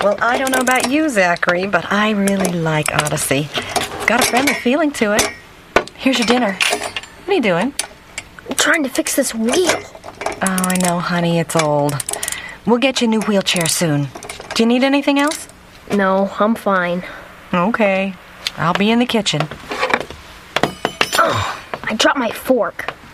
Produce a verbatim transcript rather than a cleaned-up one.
Well, I don't know about you, Zachary, but I really like Odyssey. It's got a friendly feeling to it. Here's your dinner. What are you doing? I'm trying to fix this wheel. Oh, I know, honey, it's old. We'll get you a new wheelchair soon. Do you need anything else? No, I'm fine. Okay. I'll be in the kitchen. Oh, I dropped my fork.